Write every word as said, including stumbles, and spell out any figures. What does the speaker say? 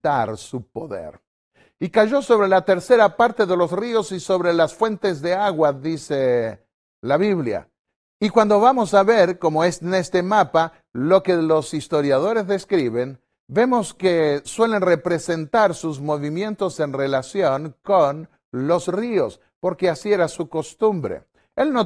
manifestar su poder. Y cayó sobre la tercera parte de los ríos y sobre las fuentes de agua, dice la Biblia. Y cuando vamos a ver, como es en este mapa, lo que los historiadores describen, vemos que suelen representar sus movimientos en relación con los ríos, porque así era su costumbre. Él no